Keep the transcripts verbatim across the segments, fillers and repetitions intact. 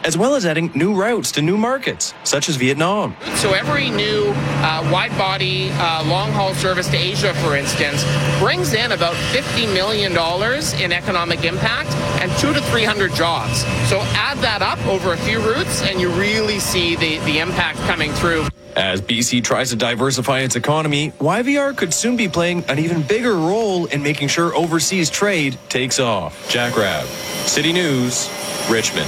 as well as adding new routes to new markets, such as Vietnam. So every new uh, wide-body uh, long-haul service to Asia, for instance, brings in about fifty million dollars in economic impact and two to three hundred jobs. So add that up over a few routes, and you really see the, the impact coming through. As B C tries to diversify its economy, Y V R could soon be playing an even bigger role in making sure overseas trade takes off. Jack Rabb, City News, Richmond.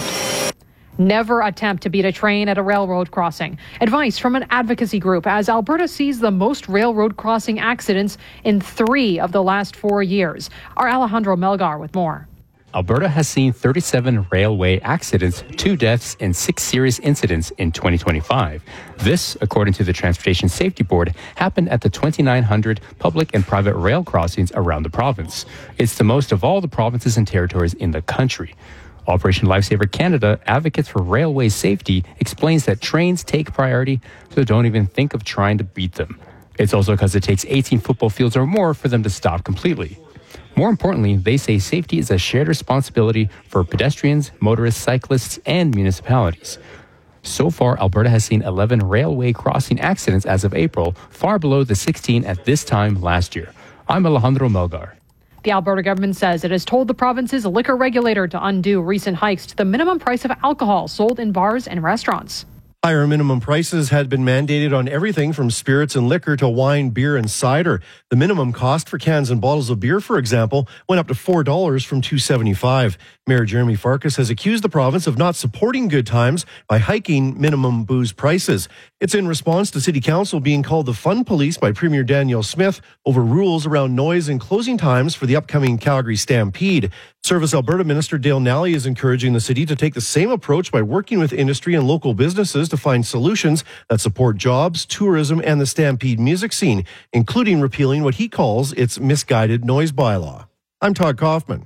Never attempt to beat a train at a railroad crossing. Advice from an advocacy group as Alberta sees the most railroad crossing accidents in three of the last four years. Our Alejandro Melgar with more. Alberta has seen thirty-seven railway accidents, two deaths, and six serious incidents in twenty twenty-five. This, according to the Transportation Safety Board, happened at the twenty-nine hundred public and private rail crossings around the province. It's the most of all the provinces and territories in the country. Operation Lifesaver Canada, advocates for railway safety, explains that trains take priority, so don't even think of trying to beat them. It's also because it takes eighteen football fields or more for them to stop completely. More importantly, they say safety is a shared responsibility for pedestrians, motorists, cyclists, and municipalities. So far, Alberta has seen eleven railway crossing accidents as of April, far below the sixteen at this time last year. I'm Alejandro Melgar. The Alberta government says it has told the province's liquor regulator to undo recent hikes to the minimum price of alcohol sold in bars and restaurants. Higher minimum prices had been mandated on everything from spirits and liquor to wine, beer, and cider. The minimum cost for cans and bottles of beer, for example, went up to four dollars from two dollars and seventy-five cents. Mayor Jeremy Farkas has accused the province of not supporting good times by hiking minimum booze prices. It's in response to City Council being called the fun police by Premier Danielle Smith over rules around noise and closing times for the upcoming Calgary Stampede. Service Alberta Minister Dale Nally is encouraging the city to take the same approach by working with industry and local businesses to find solutions that support jobs, tourism, and the Stampede music scene, including repealing what he calls its misguided noise bylaw. I'm Todd Kaufman.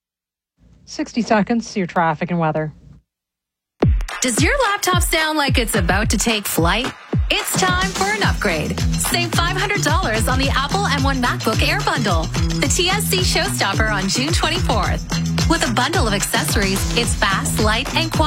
sixty seconds, your traffic and weather. Does your laptop sound like it's about to take flight? It's time for an upgrade. Save five hundred dollars on the Apple M one MacBook Air bundle, the T S C showstopper on June twenty-fourth. With a bundle of accessories, it's fast, light, and quiet.